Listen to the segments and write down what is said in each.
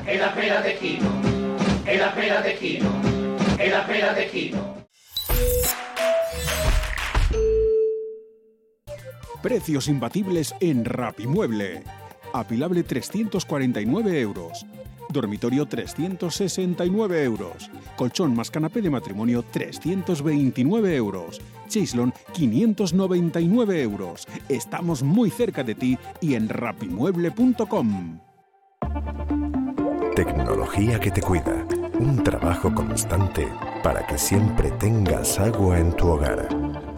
en la pera de Quino, en la pera de Quino, en la pera de Quino. Precios imbatibles en Rapimueble. Apilable 349 euros. Dormitorio 369 euros. Colchón más canapé de matrimonio 329 euros. Chaislon 599 euros. Estamos muy cerca de ti y en rapimueble.com. Tecnología que te cuida. Un trabajo constante para que siempre tengas agua en tu hogar.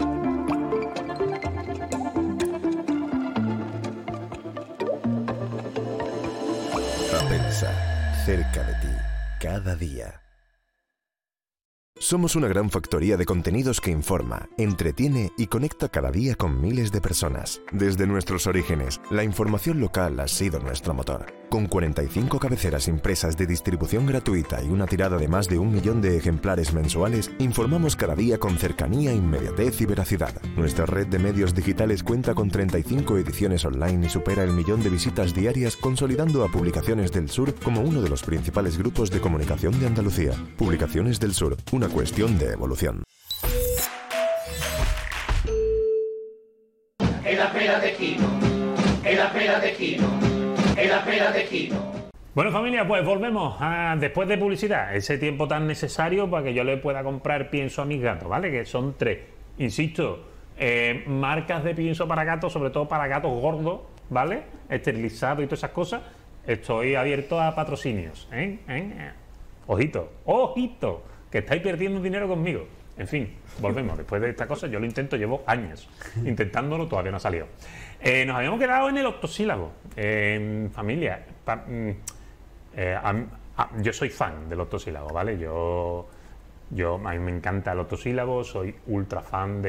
Apensa, cerca de ti, cada día. Somos una gran factoría de contenidos que informa, entretiene y conecta cada día con miles de personas. Desde nuestros orígenes, la información local ha sido nuestro motor. Con 45 cabeceras impresas de distribución gratuita y una tirada de más de 1 millón de ejemplares mensuales, informamos cada día con cercanía, inmediatez y veracidad. Nuestra red de medios digitales cuenta con 35 ediciones online y supera el 1.000.000 de visitas diarias, consolidando a Publicaciones del Sur como uno de los principales grupos de comunicación de Andalucía. Publicaciones del Sur, una cuestión de evolución. En la pera de Quino, en la pera de Quino, en la pera de Quino. Bueno, familia, pues volvemos después de publicidad, ese tiempo tan necesario para que yo le pueda comprar pienso a mis gatos, ¿vale? Que son 3. Insisto, marcas de pienso para gatos, sobre todo para gatos gordos, ¿vale? Esterilizados y todas esas cosas. Estoy abierto a patrocinios, Ojito, ojito, que estáis perdiendo dinero conmigo. En fin, volvemos. Después de esta cosa, yo lo intento, llevo años intentándolo, todavía no ha salido. Nos habíamos quedado en el octosílabo. Familia, yo soy fan del octosílabo, ¿vale? A mí me encanta el octosílabo, soy ultra fan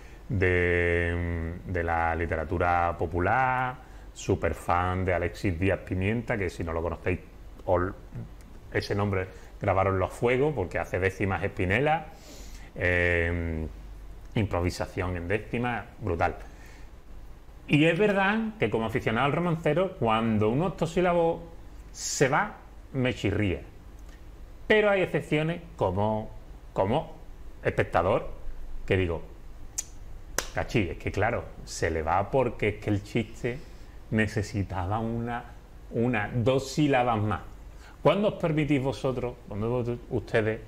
de la literatura popular, súper fan de Alexis Díaz Pimienta, que si no lo conocéis, ese nombre grabaroslo a fuego, porque hace décimas Espinela, improvisación en décimas, brutal. Y es verdad que como aficionado al romancero, cuando un octosílabo se va, me chirría. Pero hay excepciones como espectador, que digo, cachí, es que claro, se le va porque es que el chiste necesitaba 2 sílabas más. ¿Cuándo os permitís vosotros, cuando ustedes,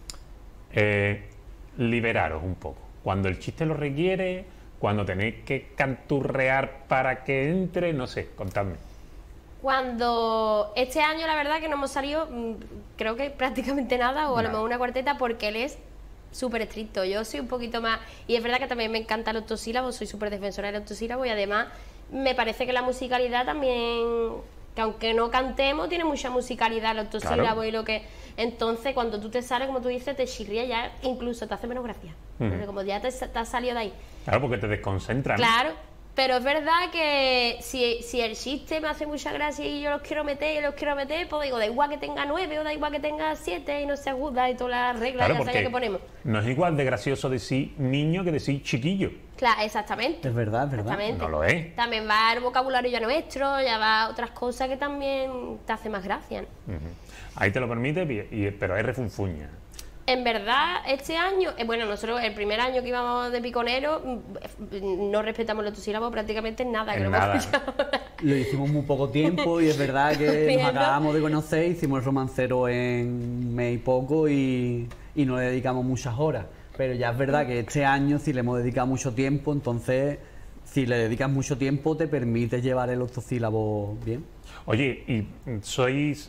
liberaros un poco? Cuando el chiste lo requiere, cuando tenéis que canturrear para que entre, no sé, contadme. Cuando este año la verdad que no hemos salido, creo que prácticamente nada, o a lo mejor una cuarteta, porque él es súper estricto. Yo soy un poquito más, y es verdad que también me encanta el octosílabo, soy súper defensora del octosílabo, y además me parece que la musicalidad también, que aunque no cantemos, tiene mucha musicalidad el octosílabo, claro. Y lo que... Entonces, cuando tú te sales, como tú dices, te chirría, ya incluso te hace menos gracia. Pero como ya te has salido de ahí. Claro, porque te desconcentran. Claro, pero es verdad que si el chiste me hace mucha gracia y yo los quiero meter, pues digo, da igual que tenga 9 o da igual que tenga 7 y no se aguda y todas las reglas, claro, que ponemos. No es igual de gracioso decir niño que decir chiquillo. Claro, exactamente. Es verdad, es verdad. No lo es. También va el vocabulario ya nuestro, ya va otras cosas que también te hacen más gracia, ¿no? Ahí te lo permite, pero hay refunfuña. En verdad, este año, bueno, nosotros el primer año que íbamos de piconero, no respetamos el octosílabo prácticamente en nada. Lo hicimos muy poco tiempo y es verdad que nos acabamos de conocer, hicimos el romancero en un mes y poco y no le dedicamos muchas horas. Pero ya es verdad que este año sí le hemos dedicado mucho tiempo, entonces si le dedicas mucho tiempo te permite llevar el octosílabo bien. Oye, ¿y sois